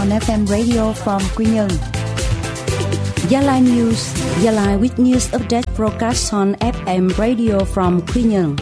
on FM radio from Quy Nhơn. Gia Lai News, Gia Lai with news update broadcast on FM radio from Quy Nhơn.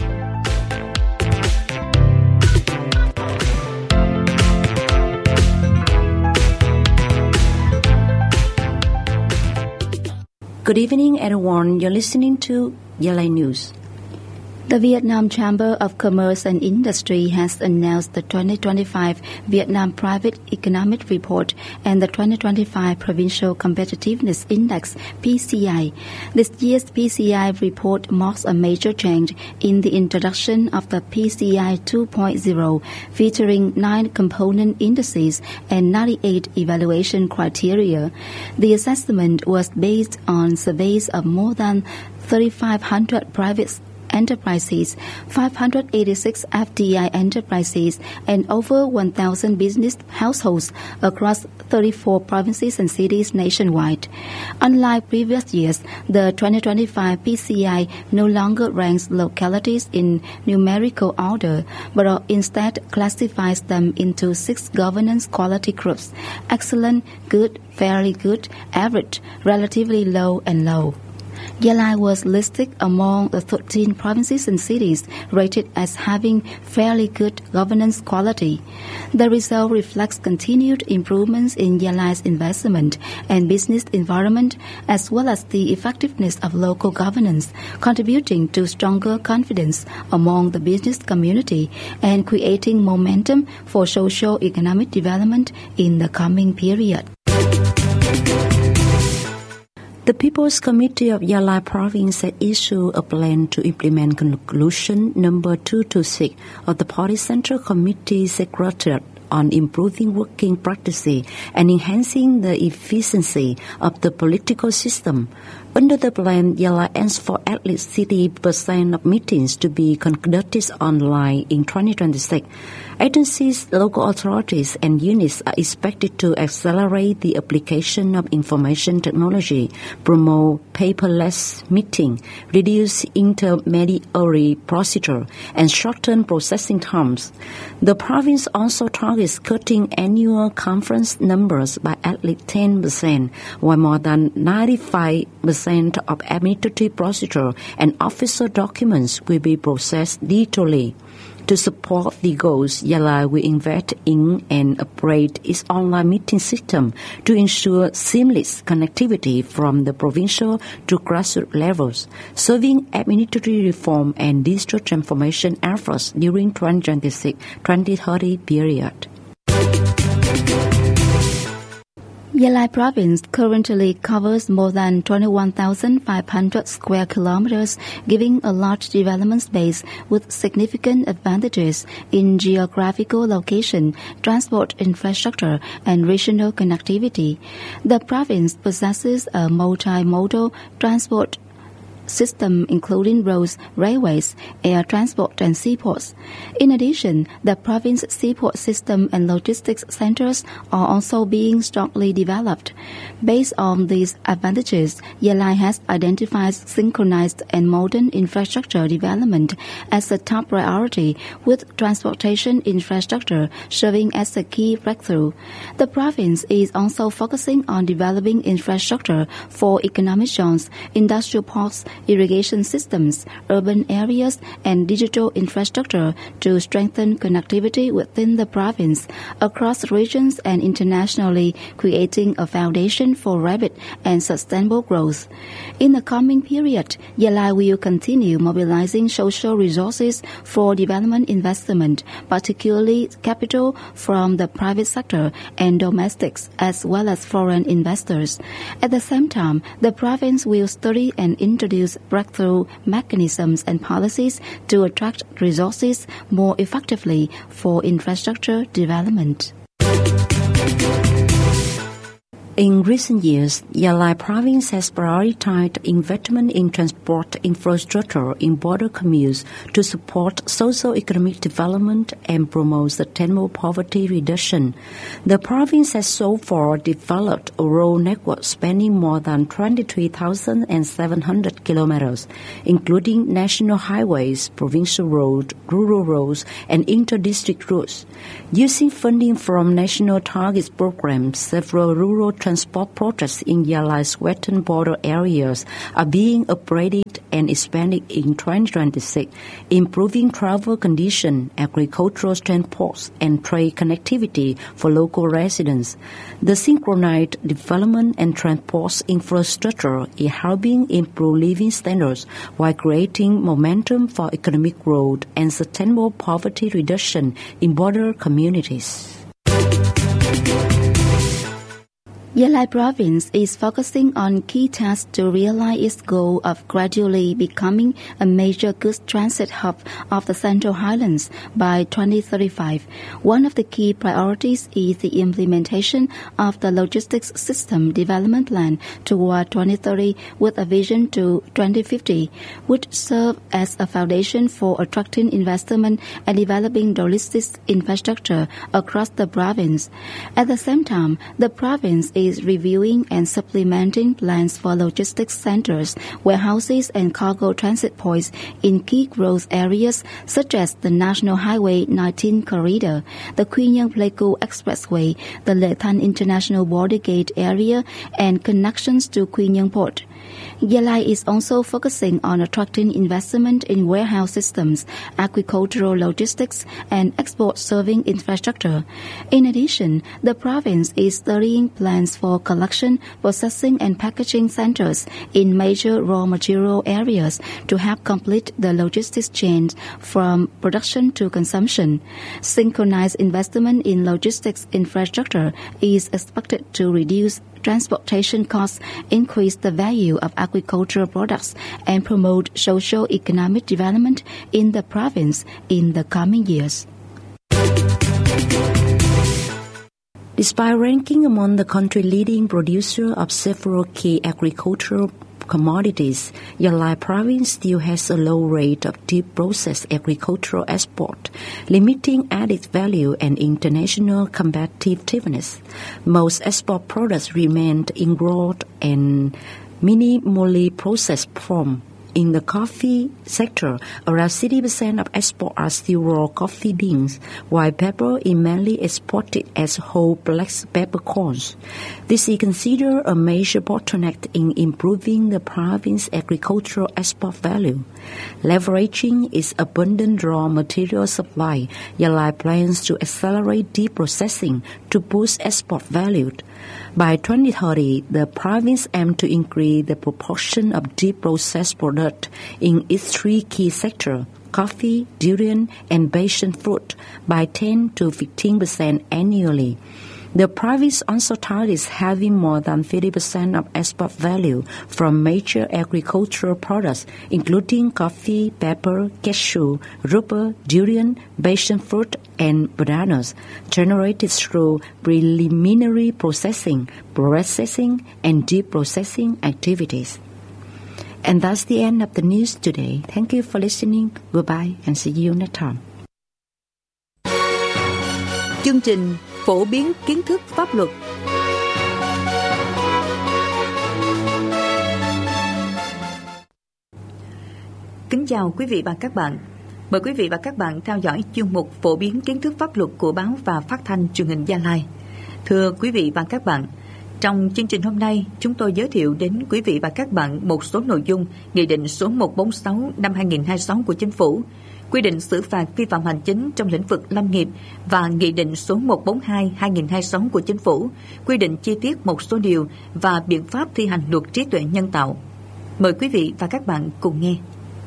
Good evening, everyone. You're listening to Gia Lai News. The Vietnam Chamber of Commerce and Industry has announced the 2025 Vietnam Private Economic Report and the 2025 Provincial Competitiveness Index (PCI). This year's PCI report marks a major change in the introduction of the PCI 2.0, featuring 9 component indices and 98 evaluation criteria. The assessment was based on surveys of more than 3,500 private enterprises, 586 FDI enterprises, and over 1,000 business households across 34 provinces and cities nationwide. Unlike previous years, the 2025 PCI no longer ranks localities in numerical order, but instead classifies them into 6 governance quality groups: excellent, good, fairly good, average, relatively low, and low. Gia Lai was listed among the 13 provinces and cities rated as having fairly good governance quality. The result reflects continued improvements in Gia Lai's investment and business environment, as well as the effectiveness of local governance, contributing to stronger confidence among the business community and creating momentum for socio-economic development in the coming period. The People's Committee of Gia Lai Province has issued a plan to implement conclusion number 226 of the Party Central Committee Secretariat on improving working practices and enhancing the efficiency of the political system. Under the plan, Gia Lai aims for at least 60% of meetings to be conducted online in 2026. Agencies, local authorities, and units are expected to accelerate the application of information technology, promote paperless meeting, reduce intermediary procedure, and shorten processing times. The province also targets cutting annual conference numbers by at least 10%, while more than 95% of administrative procedure and official documents will be processed digitally. To support the goals, Gia Lai will invest in and upgrade its online meeting system to ensure seamless connectivity from the provincial to grassroots levels, serving administrative reform and digital transformation efforts during 2026-2030 period. Gia Lai Province currently covers more than 21,500 square kilometers, giving a large development space with significant advantages in geographical location, transport infrastructure, and regional connectivity. The province possesses a multimodal transport system including roads, railways, air transport, and seaports. In addition, the province seaport system and logistics centers are also being strongly developed. Based on these advantages, Gia Lai has identified synchronized and modern infrastructure development as a top priority, with transportation infrastructure serving as a key breakthrough. The province is also focusing on developing infrastructure for economic zones, industrial parks, irrigation systems, urban areas, and digital infrastructure to strengthen connectivity within the province, across regions and internationally, creating a foundation for rapid and sustainable growth. In the coming period, Gia Lai will continue mobilizing social resources for development investment, particularly capital from the private sector and domestics, as well as foreign investors. At the same time, the province will study and introduce breakthrough mechanisms and policies to attract resources more effectively for infrastructure development. In recent years, Yalai Province has prioritized investment in transport infrastructure in border commutes to support socio-economic development and promote sustainable poverty reduction. The province has so far developed a road network spanning more than 23,700 kilometers, including national highways, provincial roads, rural roads, and inter-district routes. Using funding from national targets programs, several rural transport projects in Yalai's western border areas are being upgraded and expanded in 2026, improving travel conditions, agricultural transport, and trade connectivity for local residents. The synchronized development and transport infrastructure is helping improve living standards while creating momentum for economic growth and sustainable poverty reduction in border communities. Yalai Province is focusing on key tasks to realize its goal of gradually becoming a major goods transit hub of the Central Highlands by 2035. One of the key priorities is the implementation of the Logistics System Development Plan toward 2030 with a vision to 2050, which serve as a foundation for attracting investment and developing logistics infrastructure across the province. At the same time, the province is reviewing and supplementing plans for logistics centers, warehouses, and cargo transit points in key growth areas such as the National Highway 19 corridor, the Quy Nhơn Pleiku Expressway, the Lệ Thanh International Border Gate area, and connections to Quy Nhơn Port. Yalai is also focusing on attracting investment in warehouse systems, agricultural logistics, and export serving infrastructure. In addition, the province is studying plans for collection, processing, and packaging centers in major raw material areas to help complete the logistics chain from production to consumption. Synchronized investment in logistics infrastructure is expected to reduce transportation costs, increase the value of agricultural products, and promote socio-economic development in the province in the coming years. Despite ranking among the country's leading producer of several key agricultural commodities, Yalai Province still has a low rate of deep processed agricultural export, limiting added value and international competitiveness. Most export products remain in raw and minimally processed form. In the coffee sector, around 60% of exports are still raw coffee beans, while pepper is mainly exported as whole black peppercorns. This is considered a major bottleneck in improving the province's agricultural export value. Leveraging its abundant raw material supply, Yalai plans to accelerate deep processing to boost export value. By 2030, the province aims to increase the proportion of deep processed products in its three key sectors, coffee, durian, and passion fruit, by 10 to 15% annually. The province also targets having more than 50% of export value from major agricultural products, including coffee, pepper, cashew, rubber, durian, passion fruit, and bananas, generated through preliminary processing, and deep processing activities. And that's the end of the news today. Thank you for listening. Goodbye and see you next time. Chương trình phổ biến kiến thức pháp luật. Kính chào quý vị và các bạn. Mời quý vị và các bạn theo dõi chuyên mục phổ biến kiến thức pháp luật của báo và phát thanh truyền hình Gia Lai. Thưa quý vị và các bạn, trong chương trình hôm nay, chúng tôi giới thiệu đến quý vị và các bạn một số nội dung Nghị định số 146 năm 2026 của Chính phủ, quy định xử phạt vi phạm hành chính trong lĩnh vực lâm nghiệp và Nghị định số 142/2026 của Chính phủ, quy định chi tiết một số điều và biện pháp thi hành luật trí tuệ nhân tạo. Mời quý vị và các bạn cùng nghe.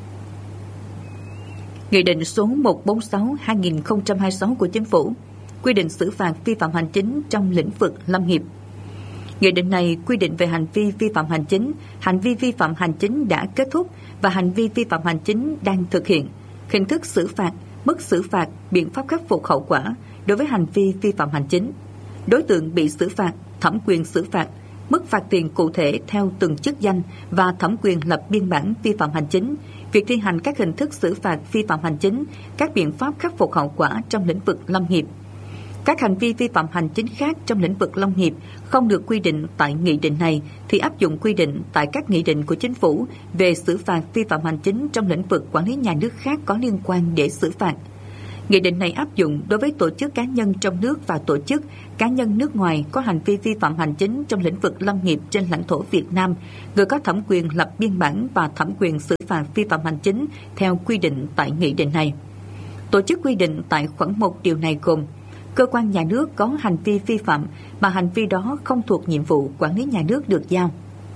Nghị định số 146/2026 của Chính phủ, quy định xử phạt vi phạm hành chính trong lĩnh vực lâm nghiệp. Nghị định này quy định về hành vi vi phạm hành chính, hành vi vi phạm hành chính đã kết thúc và hành vi vi phạm hành chính đang thực hiện, hình thức xử phạt, mức xử phạt, biện pháp khắc phục hậu quả đối với hành vi vi phạm hành chính, đối tượng bị xử phạt, thẩm quyền xử phạt, phạt tiền cụ thể theo từng chức danh và thẩm quyền lập biên bản vi phạm hành chính, việc thi hành các hình thức xử phạt vi phạm hành chính, các biện pháp khắc phục hậu quả trong lĩnh vực lâm nghiệp. Các hành vi vi phạm hành chính khác trong lĩnh vực lâm nghiệp không được quy định tại nghị định này thì áp dụng quy định tại các nghị định của Chính phủ về xử phạt vi phạm hành chính trong lĩnh vực quản lý nhà nước khác có liên quan để xử phạt. Nghị định này áp dụng đối với tổ chức cá nhân trong nước và tổ chức cá nhân nước ngoài có hành vi vi phạm hành chính trong lĩnh vực lâm nghiệp trên lãnh thổ Việt Nam, người có thẩm quyền lập biên bản và thẩm quyền xử phạt vi phạm hành chính theo quy định tại nghị định này. Tổ chức quy định tại khoản 1 điều này gồm cơ quan nhà nước có hành vi vi phạm mà hành vi đó không thuộc nhiệm vụ quản lý nhà nước được giao.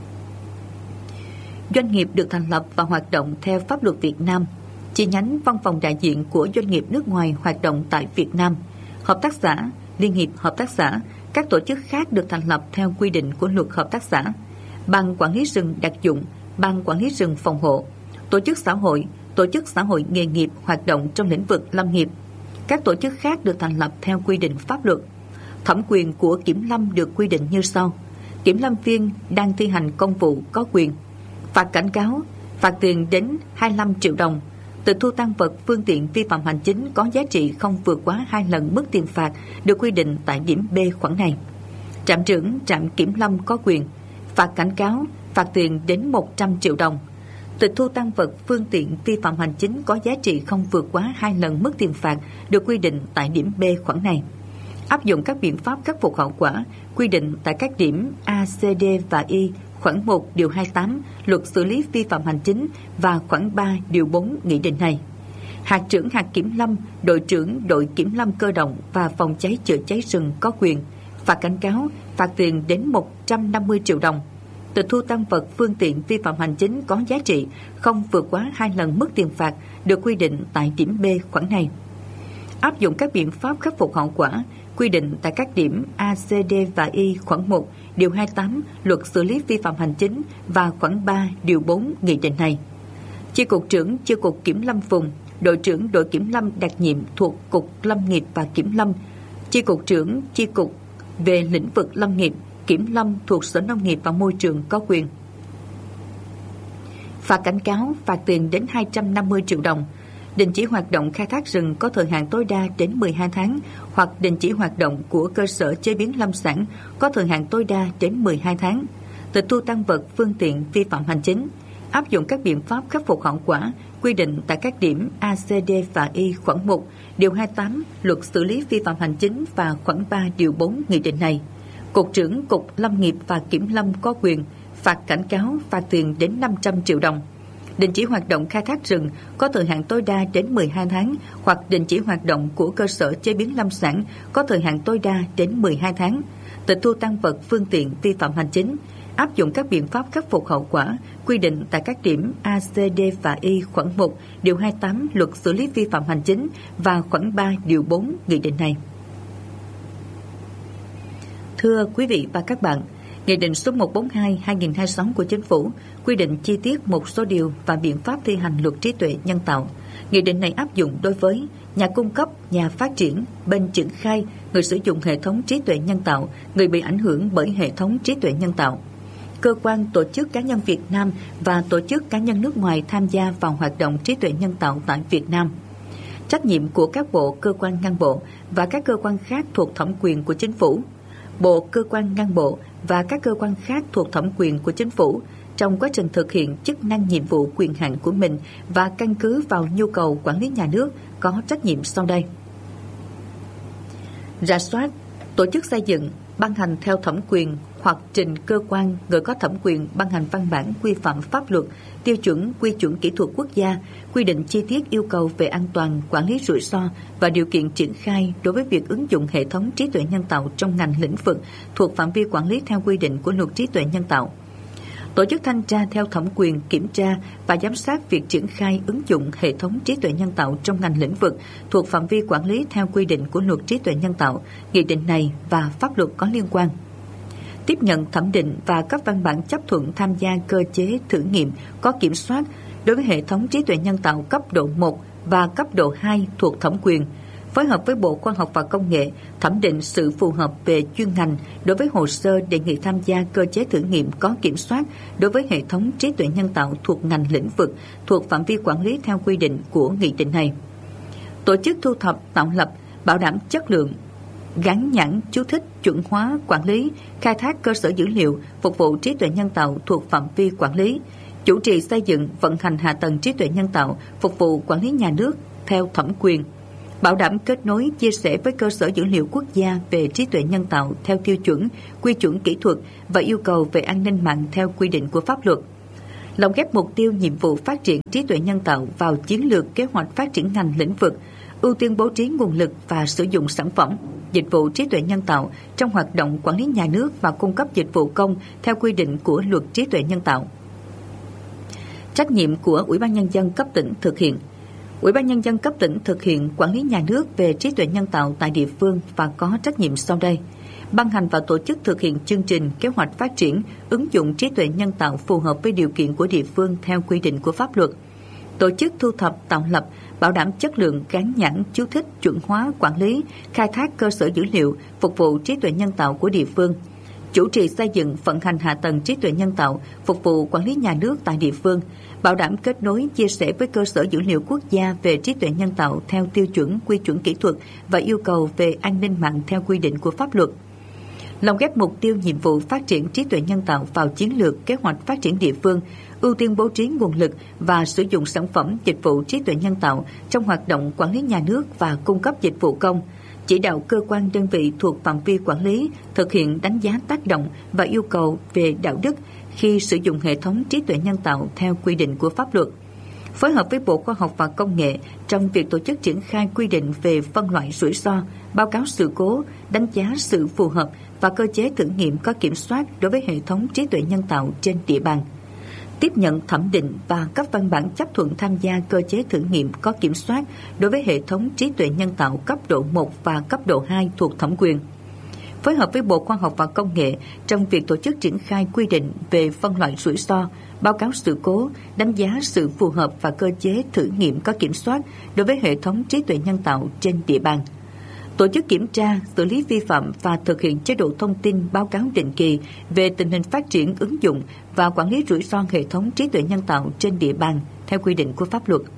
Doanh nghiệp được thành lập và hoạt động theo pháp luật Việt Nam, chi nhánh văn phòng đại diện của doanh nghiệp nước ngoài hoạt động tại Việt Nam, hợp tác xã, liên hiệp hợp tác xã, các tổ chức khác được thành lập theo quy định của luật hợp tác xã, ban quản lý rừng đặc dụng, ban quản lý rừng phòng hộ, tổ chức xã hội nghề nghiệp hoạt động trong lĩnh vực lâm nghiệp. Các tổ chức khác được thành lập theo quy định pháp luật. Thẩm quyền của kiểm lâm được quy định như sau. Kiểm lâm viên đang thi hành công vụ có quyền phạt cảnh cáo, phạt tiền đến 25 triệu đồng, tịch thu tang vật phương tiện vi phạm hành chính có giá trị không vượt quá 2 lần mức tiền phạt được quy định tại điểm B khoản này. Trạm trưởng trạm kiểm lâm có quyền phạt cảnh cáo, phạt tiền đến 100 triệu đồng, tịch thu tang vật phương tiện vi phạm hành chính có giá trị không vượt quá 2 lần mức tiền phạt được quy định tại điểm B khoản này. Áp dụng các biện pháp khắc phục hậu quả quy định tại các điểm A, C, D và Y khoản 1 điều 28 luật xử lý vi phạm hành chính và khoản 3 điều 4 nghị định này. Hạt trưởng hạt kiểm lâm, đội trưởng đội kiểm lâm cơ động và phòng cháy chữa cháy rừng có quyền phạt cảnh cáo, phạt tiền đến 150 triệu đồng, tịch thu tang vật phương tiện vi phạm hành chính có giá trị không vượt quá 2 lần mức tiền phạt được quy định tại điểm B khoản này. Áp dụng các biện pháp khắc phục hậu quả quy định tại các điểm A, C, D và Y khoản 1 điều 28 luật xử lý vi phạm hành chính và khoản 3 điều 4 nghị định này. Chi cục trưởng chi cục kiểm lâm vùng, đội trưởng đội kiểm lâm đặc nhiệm thuộc Cục Lâm nghiệp và Kiểm lâm, chi cục trưởng chi cục về lĩnh vực lâm nghiệp, kiểm lâm thuộc Sở Nông nghiệp và Môi trường có quyền phạt cảnh cáo, phạt tiền đến 250 triệu đồng, đình chỉ hoạt động khai thác rừng có thời hạn tối đa đến 12 tháng hoặc đình chỉ hoạt động của cơ sở chế biến lâm sản có thời hạn tối đa đến 12 tháng, tịch thu tang vật phương tiện vi phạm hành chính, áp dụng các biện pháp khắc phục hậu quả quy định tại các điểm A, C, D và Y khoản 1 điều 28 luật xử lý vi phạm hành chính và khoản 3 điều 4 nghị định này. Cục trưởng Cục Lâm nghiệp và Kiểm lâm có quyền phạt cảnh cáo, phạt tiền đến 500 triệu đồng, đình chỉ hoạt động khai thác rừng có thời hạn tối đa đến 12 tháng hoặc đình chỉ hoạt động của cơ sở chế biến lâm sản có thời hạn tối đa đến 12 tháng, tịch thu tang vật phương tiện vi phạm hành chính, áp dụng các biện pháp khắc phục hậu quả quy định tại các điểm A, C, D và Y khoản 1 điều 28 luật xử lý vi phạm hành chính và khoản 3 điều 4 nghị định này. Thưa quý vị và các bạn, Nghị định số 142/2026 của Chính phủ quy định chi tiết một số điều và biện pháp thi hành luật trí tuệ nhân tạo. Nghị định này áp dụng đối với nhà cung cấp, nhà phát triển, bên triển khai, người sử dụng hệ thống trí tuệ nhân tạo, người bị ảnh hưởng bởi hệ thống trí tuệ nhân tạo, cơ quan, tổ chức cá nhân Việt Nam và tổ chức cá nhân nước ngoài tham gia vào hoạt động trí tuệ nhân tạo tại Việt Nam. Trách nhiệm của các bộ, cơ quan ngang bộ và các cơ quan khác thuộc thẩm quyền của Chính phủ, bộ, cơ quan ngang bộ và các cơ quan khác thuộc thẩm quyền của Chính phủ trong quá trình thực hiện chức năng, nhiệm vụ, quyền hạn của mình và căn cứ vào nhu cầu quản lý nhà nước có trách nhiệm sau đây. Rà soát, tổ chức xây dựng, ban hành theo thẩm quyền hoặc trình cơ quan người có thẩm quyền ban hành văn bản quy phạm pháp luật, tiêu chuẩn, quy chuẩn kỹ thuật quốc gia, quy định chi tiết yêu cầu về an toàn, quản lý rủi ro và điều kiện triển khai đối với việc ứng dụng hệ thống trí tuệ nhân tạo trong ngành lĩnh vực thuộc phạm vi quản lý theo quy định của luật trí tuệ nhân tạo. Tổ chức thanh tra theo thẩm quyền kiểm tra và giám sát việc triển khai ứng dụng hệ thống trí tuệ nhân tạo trong ngành lĩnh vực thuộc phạm vi quản lý theo quy định của luật trí tuệ nhân tạo, nghị định này và pháp luật có liên quan. Tiếp nhận, thẩm định và cấp văn bản chấp thuận tham gia cơ chế thử nghiệm có kiểm soát đối với hệ thống trí tuệ nhân tạo cấp độ 1 và cấp độ 2 thuộc thẩm quyền, phối hợp với Bộ Khoa học và Công nghệ thẩm định sự phù hợp về chuyên ngành đối với hồ sơ đề nghị tham gia cơ chế thử nghiệm có kiểm soát đối với hệ thống trí tuệ nhân tạo thuộc ngành lĩnh vực thuộc phạm vi quản lý theo quy định của nghị định này. Tổ chức thu thập, tạo lập, bảo đảm chất lượng, gắn nhãn chú thích, chuẩn hóa, quản lý, khai thác cơ sở dữ liệu phục vụ trí tuệ nhân tạo thuộc phạm vi quản lý, chủ trì xây dựng, vận hành hạ tầng trí tuệ nhân tạo phục vụ quản lý nhà nước theo thẩm quyền, bảo đảm kết nối, chia sẻ với cơ sở dữ liệu quốc gia về trí tuệ nhân tạo theo tiêu chuẩn, quy chuẩn kỹ thuật và yêu cầu về an ninh mạng theo quy định của pháp luật. Lồng ghép mục tiêu nhiệm vụ phát triển trí tuệ nhân tạo vào chiến lược kế hoạch phát triển ngành lĩnh vực, ưu tiên bố trí nguồn lực và sử dụng sản phẩm, dịch vụ trí tuệ nhân tạo trong hoạt động quản lý nhà nước và cung cấp dịch vụ công theo quy định của luật trí tuệ nhân tạo. Trách nhiệm của Ủy ban Nhân dân cấp tỉnh thực hiện. Ủy ban Nhân dân cấp tỉnh thực hiện quản lý nhà nước về trí tuệ nhân tạo tại địa phương và có trách nhiệm sau đây: ban hành và tổ chức thực hiện chương trình, kế hoạch phát triển, ứng dụng trí tuệ nhân tạo phù hợp với điều kiện của địa phương theo quy định của pháp luật, tổ chức thu thập, tạo lập, bảo đảm chất lượng, gắn nhãn, chú thích, chuẩn hóa, quản lý, khai thác cơ sở dữ liệu phục vụ trí tuệ nhân tạo của địa phương, chủ trì xây dựng, vận hành hạ tầng trí tuệ nhân tạo phục vụ quản lý nhà nước tại địa phương, bảo đảm kết nối, chia sẻ với cơ sở dữ liệu quốc gia về trí tuệ nhân tạo theo tiêu chuẩn, quy chuẩn kỹ thuật và yêu cầu về an ninh mạng theo quy định của pháp luật. Lồng ghép mục tiêu nhiệm vụ phát triển trí tuệ nhân tạo vào chiến lược, kế hoạch phát triển địa phương, ưu tiên bố trí nguồn lực và sử dụng sản phẩm, dịch vụ trí tuệ nhân tạo trong hoạt động quản lý nhà nước và cung cấp dịch vụ công, chỉ đạo cơ quan đơn vị thuộc phạm vi quản lý thực hiện đánh giá tác động và yêu cầu về đạo đức khi sử dụng hệ thống trí tuệ nhân tạo theo quy định của pháp luật. Phối hợp với Bộ Khoa học và Công nghệ trong việc tổ chức triển khai quy định về phân loại rủi ro, báo cáo sự cố, đánh giá sự phù hợp và cơ chế thử nghiệm có kiểm soát đối với hệ thống trí tuệ nhân tạo trên địa bàn. Tiếp nhận, thẩm định và cấp văn bản chấp thuận tham gia cơ chế thử nghiệm có kiểm soát đối với hệ thống trí tuệ nhân tạo cấp độ 1 và cấp độ 2 thuộc thẩm quyền. Phối hợp với Bộ Khoa học và Công nghệ trong việc tổ chức triển khai quy định về phân loại rủi ro, báo cáo sự cố, đánh giá sự phù hợp và cơ chế thử nghiệm có kiểm soát đối với hệ thống trí tuệ nhân tạo trên địa bàn. Tổ chức kiểm tra, xử lý vi phạm và thực hiện chế độ thông tin báo cáo định kỳ về tình hình phát triển, ứng dụng và quản lý rủi ro hệ thống trí tuệ nhân tạo trên địa bàn theo quy định của pháp luật.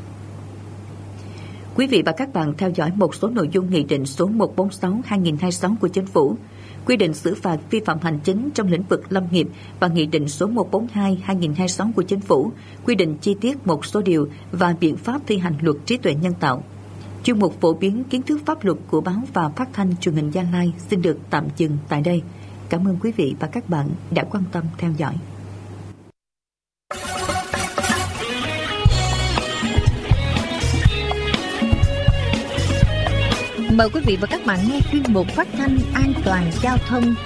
Quý vị và các bạn theo dõi một số nội dung Nghị định số 146/2026 của Chính phủ, quy định xử phạt vi phạm hành chính trong lĩnh vực lâm nghiệp và Nghị định số 142/2026 của Chính phủ, quy định chi tiết một số điều và biện pháp thi hành luật trí tuệ nhân tạo. Chuyên mục phổ biến kiến thức pháp luật của báo và phát thanh truyền hình Gia Lai xin được tạm dừng tại đây. Cảm ơn quý vị và các bạn đã quan tâm theo dõi. Mời quý vị và các bạn nghe chuyên mục phát thanh an toàn giao thông.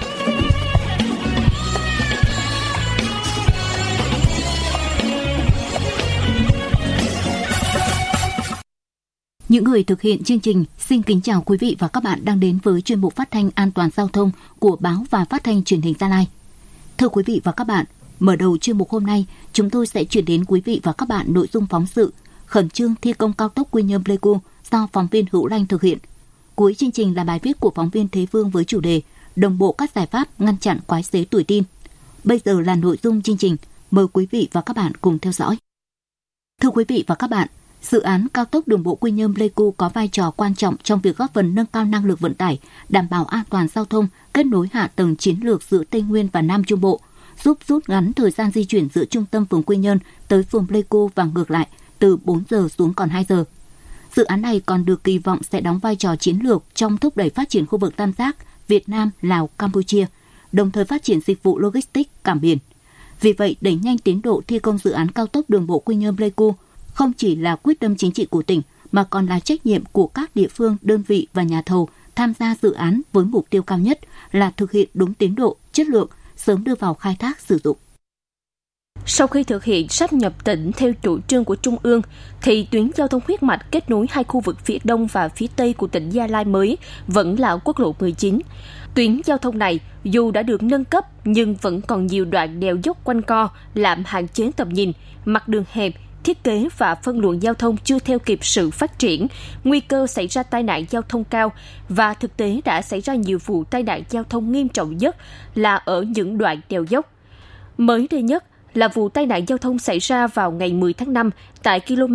Những người thực hiện chương trình xin kính chào quý vị và các bạn đang đến với chuyên mục phát thanh an toàn giao thông của báo và phát thanh truyền hình Gia Lai. Thưa quý vị và các bạn, mở đầu chuyên mục hôm nay, chúng tôi sẽ chuyển đến quý vị và các bạn nội dung phóng sự khẩn trương thi công cao tốc Quy Nhơn - Pleiku do phóng viên Hữu Lanh thực hiện. Cuối chương trình là bài viết của phóng viên Thế Vương với chủ đề đồng bộ các giải pháp ngăn chặn quái xế tuổi tin. Bây giờ là nội dung chương trình, mời quý vị và các bạn cùng theo dõi. Thưa quý vị và các bạn, dự án cao tốc đường bộ Quy Nhơn - Pleiku có vai trò quan trọng trong việc góp phần nâng cao năng lực vận tải, đảm bảo an toàn giao thông, kết nối hạ tầng chiến lược giữa Tây Nguyên và Nam Trung Bộ, giúp rút ngắn thời gian di chuyển giữa trung tâm phường Quy Nhơn tới phường Pleiku và ngược lại từ 4 giờ xuống còn 2 giờ. Dự án này còn được kỳ vọng sẽ đóng vai trò chiến lược trong thúc đẩy phát triển khu vực tam giác Việt Nam, Lào, Campuchia, đồng thời phát triển dịch vụ logistics cảng biển. Vì vậy, đẩy nhanh tiến độ thi công dự án cao tốc đường bộ Quy Nhơn - Pleiku không chỉ là quyết tâm chính trị của tỉnh mà còn là trách nhiệm của các địa phương, đơn vị và nhà thầu tham gia dự án với mục tiêu cao nhất là thực hiện đúng tiến độ, chất lượng, sớm đưa vào khai thác sử dụng. Sau khi thực hiện sáp nhập tỉnh theo chủ trương của Trung ương, thì tuyến giao thông huyết mạch kết nối hai khu vực phía đông và phía tây của tỉnh Gia Lai mới vẫn là quốc lộ 19. Tuyến giao thông này dù đã được nâng cấp nhưng vẫn còn nhiều đoạn đèo dốc quanh co làm hạn chế tầm nhìn, mặt đường hẹp, thiết kế và phân luồng giao thông chưa theo kịp sự phát triển, nguy cơ xảy ra tai nạn giao thông cao và thực tế đã xảy ra nhiều vụ tai nạn giao thông nghiêm trọng nhất là ở những đoạn đèo dốc. Mới đây nhất là vụ tai nạn giao thông xảy ra vào ngày 10 tháng 5 tại km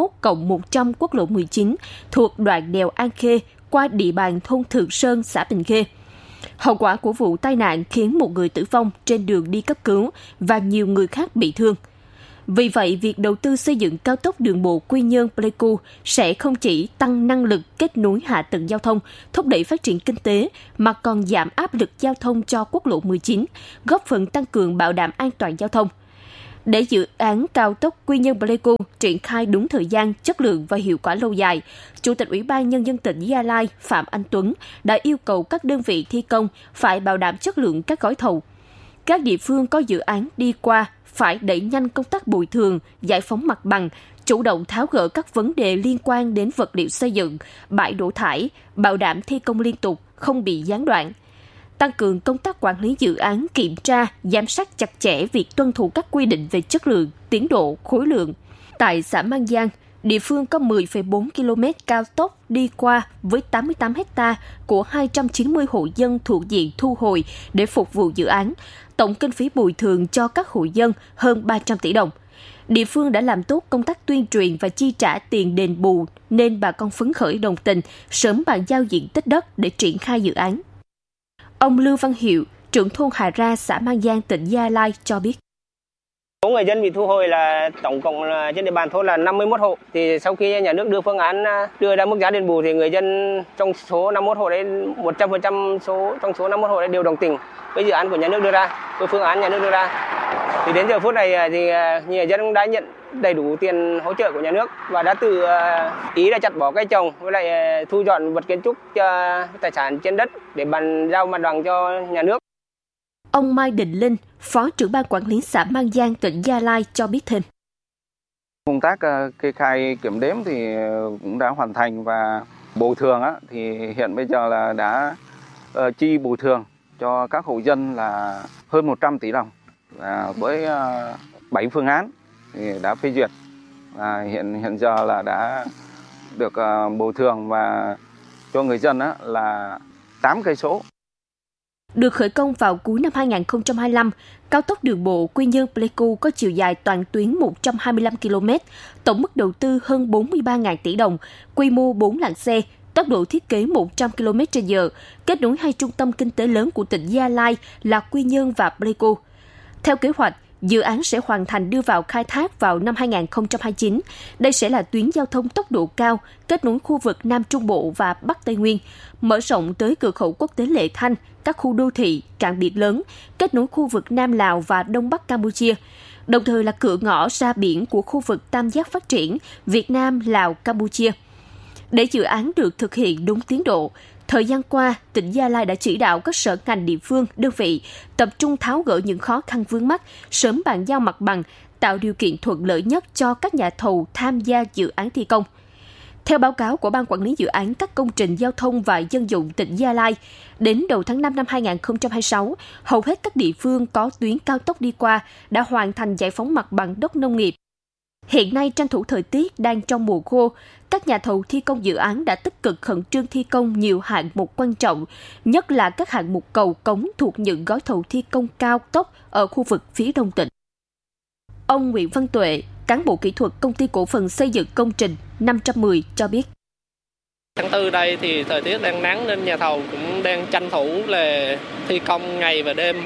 61+100 quốc lộ 19 thuộc đoạn đèo An Khê qua địa bàn thôn Thượng Sơn, xã Bình Khê. Hậu quả của vụ tai nạn khiến một người tử vong trên đường đi cấp cứu và nhiều người khác bị thương. Vì vậy, việc đầu tư xây dựng cao tốc đường bộ Quy Nhơn-Pleiku sẽ không chỉ tăng năng lực kết nối hạ tầng giao thông, thúc đẩy phát triển kinh tế, mà còn giảm áp lực giao thông cho quốc lộ 19, góp phần tăng cường bảo đảm an toàn giao thông. Để dự án cao tốc Quy Nhơn-Pleiku triển khai đúng thời gian, chất lượng và hiệu quả lâu dài, Chủ tịch Ủy ban Nhân dân tỉnh Gia Lai Phạm Anh Tuấn đã yêu cầu các đơn vị thi công phải bảo đảm chất lượng các gói thầu. Các địa phương có dự án đi qua phải đẩy nhanh công tác bồi thường, giải phóng mặt bằng, chủ động tháo gỡ các vấn đề liên quan đến vật liệu xây dựng, bãi đổ thải, bảo đảm thi công liên tục, không bị gián đoạn. Tăng cường công tác quản lý dự án, kiểm tra, giám sát chặt chẽ việc tuân thủ các quy định về chất lượng, tiến độ, khối lượng. Tại xã Mang Giang, địa phương có 10,4 km cao tốc đi qua với 88 ha của 290 hộ dân thuộc diện thu hồi để phục vụ dự án. Tổng kinh phí bồi thường cho các hộ dân hơn 300 tỷ đồng. Địa phương đã làm tốt công tác tuyên truyền và chi trả tiền đền bù nên bà con phấn khởi đồng tình, sớm bàn giao diện tích đất để triển khai dự án. Ông Lưu Văn Hiệu, trưởng thôn Hà Ra, xã Mang Giang, tỉnh Gia Lai cho biết. Số người dân bị thu hồi là tổng cộng là trên địa bàn thôn là 51 hộ. Thì sau khi nhà nước đưa phương án đưa ra mức giá đền bù thì người dân trong số 51 hộ đấy 100% trong số 51 hộ đấy đều đồng tình với dự án của nhà nước đưa ra, với phương án nhà nước đưa ra. Thì đến giờ phút này thì người dân cũng đã nhận đầy đủ tiền hỗ trợ của nhà nước và đã tự ý là chặt bỏ cây trồng với lại thu dọn vật kiến trúc tài sản trên đất để bàn giao mặt bằng cho nhà nước. Ông Mai Đình Linh, Phó trưởng ban quản lý xã Mang Giang, tỉnh Gia Lai cho biết thêm. Công tác kê khai kiểm đếm thì cũng đã hoàn thành và bồi thường thì hiện bây giờ là đã chi bồi thường cho các hộ dân là hơn 100 tỷ đồng với 7 phương án thì đã phê duyệt. Hiện giờ là đã được bồi thường và cho người dân là 8 cây số. Được khởi công vào cuối năm 2025, cao tốc đường bộ Quy Nhơn-Pleiku có chiều dài toàn tuyến 125 km, tổng mức đầu tư hơn 43.000 tỷ đồng, quy mô 4 làn xe, tốc độ thiết kế 100 km/h, kết nối hai trung tâm kinh tế lớn của tỉnh Gia Lai là Quy Nhơn và Pleiku. Theo kế hoạch, dự án sẽ hoàn thành đưa vào khai thác vào năm 2029. Đây sẽ là tuyến giao thông tốc độ cao, kết nối khu vực Nam Trung Bộ và Bắc Tây Nguyên, mở rộng tới cửa khẩu quốc tế Lệ Thanh, các khu đô thị, cảng biển lớn, kết nối khu vực Nam Lào và Đông Bắc Campuchia, đồng thời là cửa ngõ ra biển của khu vực tam giác phát triển Việt Nam, Lào, Campuchia. Để dự án được thực hiện đúng tiến độ, thời gian qua, tỉnh Gia Lai đã chỉ đạo các sở ngành địa phương, đơn vị tập trung tháo gỡ những khó khăn vướng mắc, sớm bàn giao mặt bằng, tạo điều kiện thuận lợi nhất cho các nhà thầu tham gia dự án thi công. Theo báo cáo của Ban Quản lý Dự án các công trình giao thông và dân dụng tỉnh Gia Lai, đến đầu tháng 5 năm 2026, hầu hết các địa phương có tuyến cao tốc đi qua đã hoàn thành giải phóng mặt bằng đất nông nghiệp. Hiện nay, tranh thủ thời tiết đang trong mùa khô, các nhà thầu thi công dự án đã tích cực khẩn trương thi công nhiều hạng mục quan trọng, nhất là các hạng mục cầu cống thuộc những gói thầu thi công cao tốc ở khu vực phía đông tỉnh. Ông Nguyễn Văn Tuệ, cán bộ kỹ thuật Công ty Cổ phần Xây dựng Công trình 510 cho biết. Tháng 4 đây thì thời tiết đang nắng nên nhà thầu cũng đang tranh thủ là thi công ngày và đêm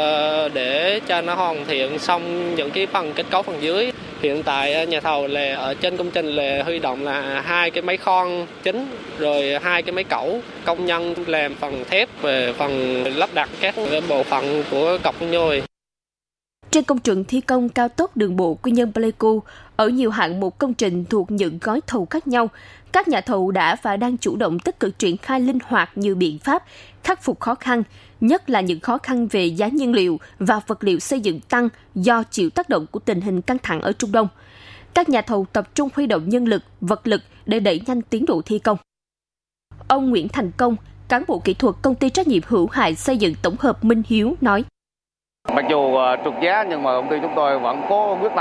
để cho nó hoàn thiện xong những cái phần kết cấu phần dưới. Hiện tại nhà thầu là ở trên công trình là huy động là 2 cái máy khoan chính rồi 2 cái máy cẩu, công nhân làm phần thép về phần lắp đặt các bộ phận của cọc nhồi. Trên công trường thi công cao tốc đường bộ Quy Nhơn-Pleiku, ở nhiều hạng mục công trình thuộc những gói thầu khác nhau, các nhà thầu đã và đang chủ động tích cực triển khai linh hoạt nhiều biện pháp khắc phục khó khăn, nhất là những khó khăn về giá nhiên liệu và vật liệu xây dựng tăng do chịu tác động của tình hình căng thẳng ở Trung Đông. Các nhà thầu tập trung huy động nhân lực, vật lực để đẩy nhanh tiến độ thi công. Ông Nguyễn Thành Công, cán bộ kỹ thuật Công ty trách nhiệm hữu hạn xây dựng tổng hợp Minh Hiếu nói: Mặc dù trượt giá nhưng mà công ty chúng tôi vẫn có quyết tâm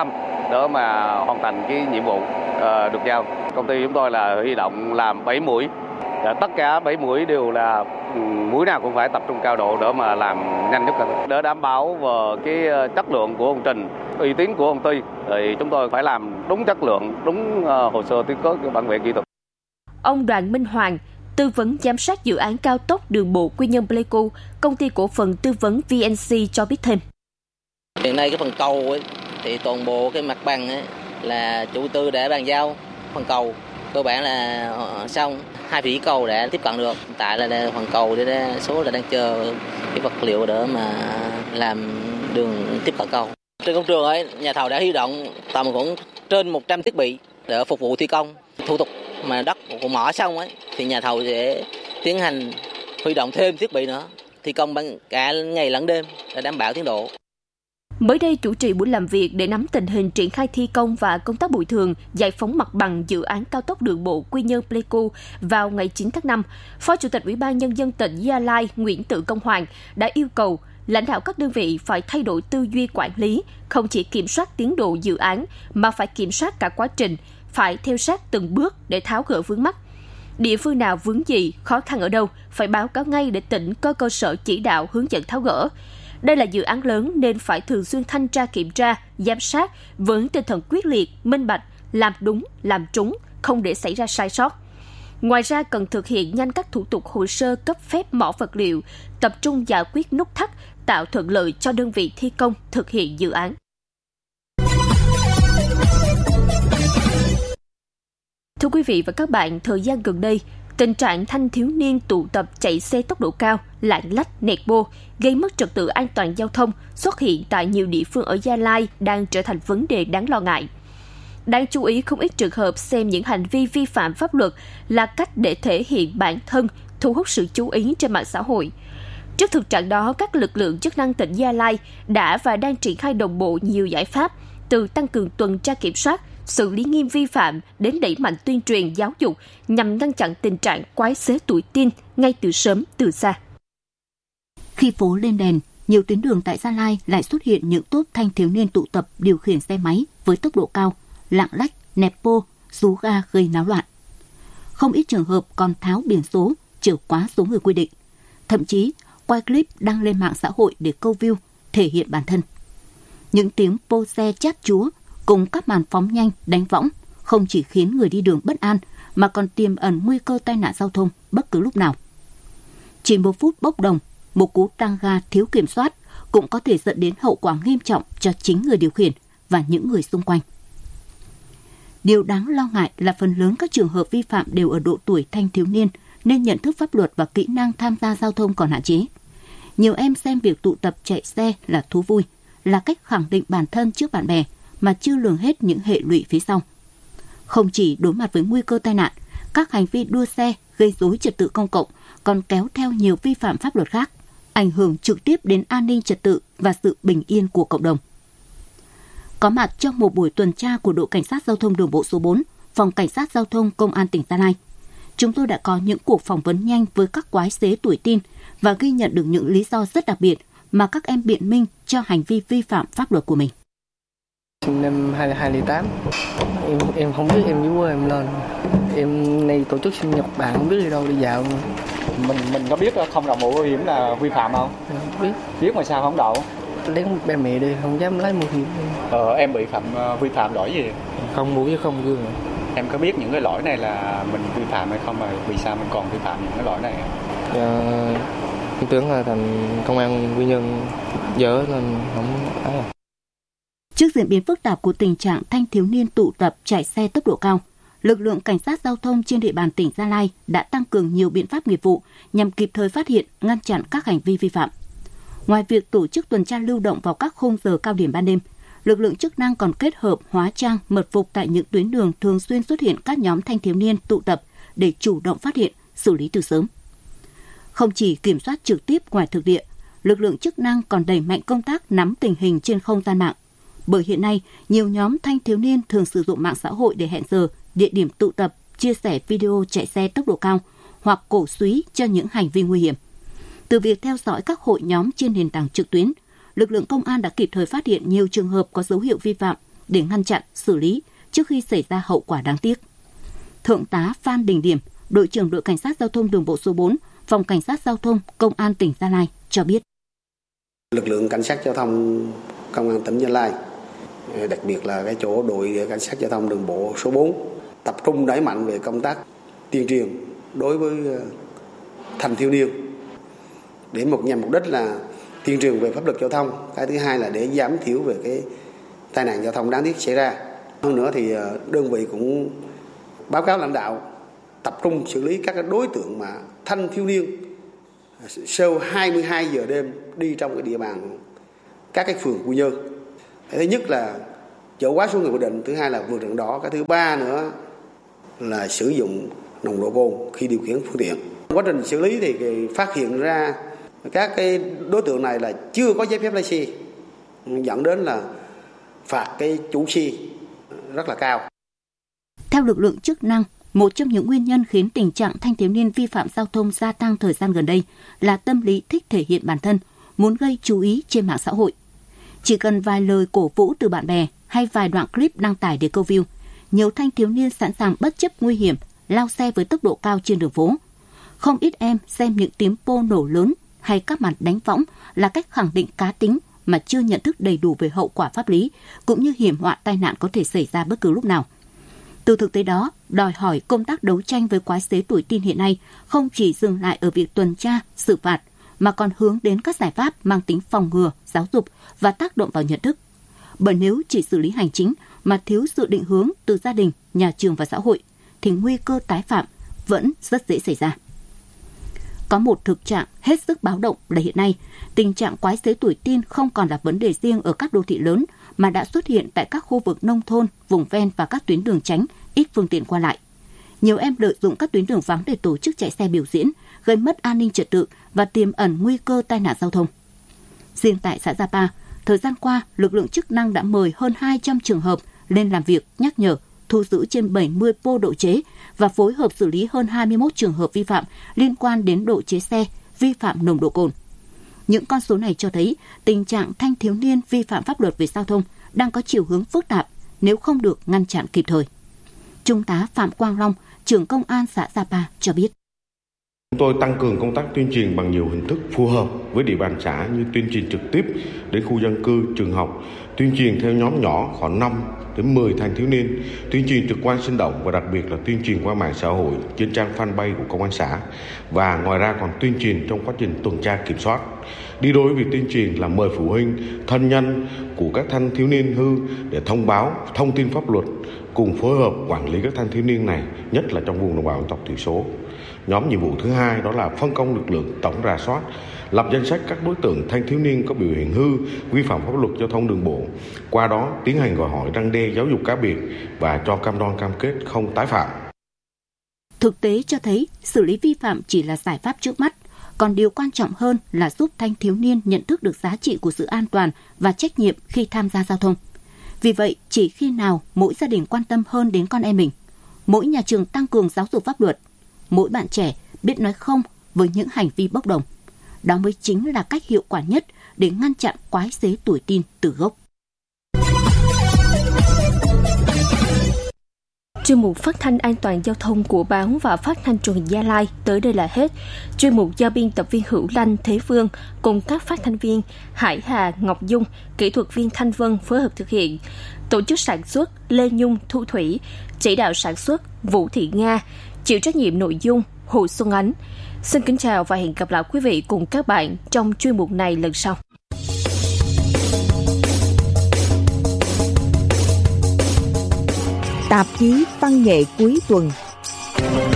để mà hoàn thành cái nhiệm vụ được giao. Công ty chúng tôi là huy động làm 7 mũi. Tất cả 7 mũi đều là mũi nào cũng phải tập trung cao độ để mà làm nhanh nhất để đảm bảo về cái chất lượng của công trình, uy tín của công ty thì chúng tôi phải làm đúng chất lượng, đúng hồ sơ thiết kế của bản vẽ kỹ thuật. Ông Đoàn Minh Hoàng, tư vấn giám sát dự án cao tốc đường bộ Quy Nhơn Pleiku, công ty cổ phần tư vấn VNC cho biết thêm. Hiện nay cái phần cầu ấy, thì toàn bộ cái mặt bằng ấy, là chủ tư đã bàn giao phần cầu cơ bản là xong, 2 vỉ cầu đã tiếp cận được. Hiện tại là phần cầu để số là đang chờ cái vật liệu để mà làm đường tiếp cận cầu. Trên công trường ấy, nhà thầu đã huy động tầm khoảng trên 100 thiết bị để phục vụ thi công. Thủ tục mà đất của mỏ xong ấy thì nhà thầu sẽ tiến hành huy động thêm thiết bị nữa, thi công cả ngày lẫn đêm để đảm bảo tiến độ. Mới đây, chủ trì buổi làm việc để nắm tình hình triển khai thi công và công tác bồi thường, giải phóng mặt bằng dự án cao tốc đường bộ Quy Nhơn Pleiku vào ngày 9 tháng 5, Phó Chủ tịch Ủy ban Nhân dân tỉnh Gia Lai Nguyễn Tự Công Hoàng đã yêu cầu lãnh đạo các đơn vị phải thay đổi tư duy quản lý, không chỉ kiểm soát tiến độ dự án mà phải kiểm soát cả quá trình, phải theo sát từng bước để tháo gỡ vướng mắc. Địa phương nào vướng gì, khó khăn ở đâu, phải báo cáo ngay để tỉnh có cơ sở chỉ đạo hướng dẫn tháo gỡ. Đây là dự án lớn nên phải thường xuyên thanh tra kiểm tra, giám sát với tinh thần quyết liệt, minh bạch, làm đúng, làm trúng, không để xảy ra sai sót. Ngoài ra cần thực hiện nhanh các thủ tục hồ sơ cấp phép mỏ vật liệu, tập trung giải quyết nút thắt, tạo thuận lợi cho đơn vị thi công thực hiện dự án. Thưa quý vị và các bạn, thời gian gần đây, tình trạng thanh thiếu niên tụ tập chạy xe tốc độ cao, lạng lách, nẹt bô, gây mất trật tự an toàn giao thông xuất hiện tại nhiều địa phương ở Gia Lai đang trở thành vấn đề đáng lo ngại. Đáng chú ý, không ít trường hợp xem những hành vi vi phạm pháp luật là cách để thể hiện bản thân, thu hút sự chú ý trên mạng xã hội. Trước thực trạng đó, các lực lượng chức năng tỉnh Gia Lai đã và đang triển khai đồng bộ nhiều giải pháp, từ tăng cường tuần tra kiểm soát, xử lý nghiêm vi phạm đến đẩy mạnh tuyên truyền giáo dục nhằm ngăn chặn tình trạng quái xế tuổi teen ngay từ sớm từ xa. Khi phố lên đèn, nhiều tuyến đường tại Gia Lai lại xuất hiện những tốp thanh thiếu niên tụ tập điều khiển xe máy với tốc độ cao, lạng lách, nẹt bô, rú ga gây náo loạn. Không ít trường hợp còn tháo biển số, chở quá số người quy định. Thậm chí, quay clip đăng lên mạng xã hội để câu view, thể hiện bản thân. Những tiếng pô xe chát chúa cùng các màn phóng nhanh, đánh võng không chỉ khiến người đi đường bất an mà còn tiềm ẩn nguy cơ tai nạn giao thông bất cứ lúc nào. Chỉ một phút bốc đồng, một cú tăng ga thiếu kiểm soát cũng có thể dẫn đến hậu quả nghiêm trọng cho chính người điều khiển và những người xung quanh. Điều đáng lo ngại là phần lớn các trường hợp vi phạm đều ở độ tuổi thanh thiếu niên nên nhận thức pháp luật và kỹ năng tham gia giao thông còn hạn chế. Nhiều em xem việc tụ tập chạy xe là thú vui, là cách khẳng định bản thân trước bạn bè mà chưa lường hết những hệ lụy phía sau. Không chỉ đối mặt với nguy cơ tai nạn, các hành vi đua xe gây rối trật tự công cộng còn kéo theo nhiều vi phạm pháp luật khác, ảnh hưởng trực tiếp đến an ninh trật tự và sự bình yên của cộng đồng. Có mặt trong một buổi tuần tra của đội cảnh sát giao thông đường bộ số 4, phòng cảnh sát giao thông công an tỉnh Gia Lai, chúng tôi đã có những cuộc phỏng vấn nhanh với các quái xế tuổi teen và ghi nhận được những lý do rất đặc biệt mà các em biện minh cho hành vi vi phạm pháp luật của mình. Năm 2008, em không biết em với quê em lên. Em này tổ chức sinh nhật bạn, không biết đi đâu đi dạo. Mình có biết không đậu mũ bảo hiểm là vi phạm không? Biết. Biết mà sao không đậu? Đến ba mẹ đi, không dám lấy bảo hiểm. Em bị vi phạm lỗi gì? Không mũ với không gương. Em có biết những cái lỗi này là mình vi phạm hay không, mà vì sao mình còn vi phạm những cái lỗi này? Em tưởng là thành công an Quy Nhơn dở nên không ấy. Trước diễn biến phức tạp của tình trạng thanh thiếu niên tụ tập chạy xe tốc độ cao, lực lượng cảnh sát giao thông trên địa bàn tỉnh Gia Lai đã tăng cường nhiều biện pháp nghiệp vụ nhằm kịp thời phát hiện, ngăn chặn các hành vi vi phạm. Ngoài việc tổ chức tuần tra lưu động vào các khung giờ cao điểm ban đêm, lực lượng chức năng còn kết hợp hóa trang, mật phục tại những tuyến đường thường xuyên xuất hiện các nhóm thanh thiếu niên tụ tập để chủ động phát hiện, xử lý từ sớm. Không chỉ kiểm soát trực tiếp ngoài thực địa, lực lượng chức năng còn đẩy mạnh công tác nắm tình hình trên không gian mạng. Bởi hiện nay, nhiều nhóm thanh thiếu niên thường sử dụng mạng xã hội để hẹn giờ, địa điểm tụ tập, chia sẻ video chạy xe tốc độ cao hoặc cổ súy cho những hành vi nguy hiểm. Từ việc theo dõi các hội nhóm trên nền tảng trực tuyến, lực lượng công an đã kịp thời phát hiện nhiều trường hợp có dấu hiệu vi phạm, để ngăn chặn, xử lý trước khi xảy ra hậu quả đáng tiếc. Thượng tá Phan Đình Điểm, đội trưởng đội cảnh sát giao thông đường bộ số 4, phòng cảnh sát giao thông Công an tỉnh Gia Lai cho biết. Lực lượng cảnh sát giao thông Công an tỉnh Gia Lai, đặc biệt là cái chỗ đội cảnh sát giao thông đường bộ số 4 tập trung đẩy mạnh về công tác tuyên truyền đối với thanh thiếu niên để nhằm mục đích là tuyên truyền về pháp luật giao thông. Cái thứ hai là để giảm thiểu về cái tai nạn giao thông đáng tiếc xảy ra. Hơn nữa thì đơn vị cũng báo cáo lãnh đạo tập trung xử lý các đối tượng mà thanh thiếu niên sau 22 giờ đêm đi trong cái địa bàn các cái phường Quy Nhơn. Thứ nhất là chở quá số người quy định, thứ hai là vượt đèn đỏ, cái thứ ba nữa là sử dụng nồng độ cồn khi điều khiển phương tiện. Quá trình xử lý thì phát hiện ra các cái đối tượng này là chưa có giấy phép lái xe, dẫn đến là phạt cái chủ xe rất là cao. Theo lực lượng chức năng, một trong những nguyên nhân khiến tình trạng thanh thiếu niên vi phạm giao thông gia tăng thời gian gần đây là tâm lý thích thể hiện bản thân, muốn gây chú ý trên mạng xã hội. Chỉ cần vài lời cổ vũ từ bạn bè hay vài đoạn clip đăng tải để câu view, nhiều thanh thiếu niên sẵn sàng bất chấp nguy hiểm lao xe với tốc độ cao trên đường phố. Không ít em xem những tiếng pô nổ lớn hay các màn đánh võng là cách khẳng định cá tính mà chưa nhận thức đầy đủ về hậu quả pháp lý cũng như hiểm họa tai nạn có thể xảy ra bất cứ lúc nào. Từ thực tế đó, đòi hỏi công tác đấu tranh với quái xế tuổi teen hiện nay không chỉ dừng lại ở việc tuần tra, xử phạt, mà còn hướng đến các giải pháp mang tính phòng ngừa, giáo dục và tác động vào nhận thức. Bởi nếu chỉ xử lý hành chính mà thiếu sự định hướng từ gia đình, nhà trường và xã hội, thì nguy cơ tái phạm vẫn rất dễ xảy ra. Có một thực trạng hết sức báo động là hiện nay, tình trạng quái xế tuổi teen không còn là vấn đề riêng ở các đô thị lớn mà đã xuất hiện tại các khu vực nông thôn, vùng ven và các tuyến đường tránh, ít phương tiện qua lại. Nhiều em lợi dụng các tuyến đường vắng để tổ chức chạy xe biểu diễn, gây mất an ninh trật tự và tiềm ẩn nguy cơ tai nạn giao thông. Riêng tại xã Gia Pa, thời gian qua, lực lượng chức năng đã mời hơn 200 trường hợp lên làm việc, nhắc nhở, thu giữ trên 70 pô độ chế và phối hợp xử lý hơn 21 trường hợp vi phạm liên quan đến độ chế xe, vi phạm nồng độ cồn. Những con số này cho thấy tình trạng thanh thiếu niên vi phạm pháp luật về giao thông đang có chiều hướng phức tạp nếu không được ngăn chặn kịp thời. Trung tá Phạm Quang Long, trưởng công an xã Gia Pa cho biết. Chúng tôi tăng cường công tác tuyên truyền bằng nhiều hình thức phù hợp với địa bàn xã như tuyên truyền trực tiếp đến khu dân cư, trường học, tuyên truyền theo nhóm nhỏ khoảng 5 đến 10 thanh thiếu niên, tuyên truyền trực quan sinh động và đặc biệt là tuyên truyền qua mạng xã hội trên trang fanpage của công an xã, và ngoài ra còn tuyên truyền trong quá trình tuần tra kiểm soát. Đi đôi với việc tuyên truyền là mời phụ huynh, thân nhân của các thanh thiếu niên hư để thông báo, thông tin pháp luật, cùng phối hợp quản lý các thanh thiếu niên này, nhất là trong vùng đồng bào dân tộc thiểu số. Nhóm nhiệm vụ thứ hai đó là phân công lực lượng tổng rà soát, lập danh sách các đối tượng thanh thiếu niên có biểu hiện hư, vi phạm pháp luật giao thông đường bộ. Qua đó tiến hành gọi hỏi, răn đe, giáo dục cá biệt và cho cam đoan cam kết không tái phạm. Thực tế cho thấy xử lý vi phạm chỉ là giải pháp trước mắt, còn điều quan trọng hơn là giúp thanh thiếu niên nhận thức được giá trị của sự an toàn và trách nhiệm khi tham gia giao thông. Vì vậy, chỉ khi nào mỗi gia đình quan tâm hơn đến con em mình, mỗi nhà trường tăng cường giáo dục pháp luật, mỗi bạn trẻ biết nói không với những hành vi bốc đồng, đó mới chính là cách hiệu quả nhất để ngăn chặn quái xế tuổi teen từ gốc. Chuyên mục phát thanh an toàn giao thông của báo và phát thanh truyền hình Gia Lai tới đây là hết. Chuyên mục do biên tập viên Hữu Lanh, Thế Phương cùng các phát thanh viên Hải Hà, Ngọc Dung, kỹ thuật viên Thanh Vân phối hợp thực hiện. Tổ chức sản xuất Lê Nhung, Thu Thủy, chỉ đạo sản xuất Vũ Thị Nga, chịu trách nhiệm nội dung Hồ Xuân Ánh. Xin kính chào và hẹn gặp lại quý vị cùng các bạn trong chuyên mục này lần sau. Tạp chí văn nghệ cuối tuần.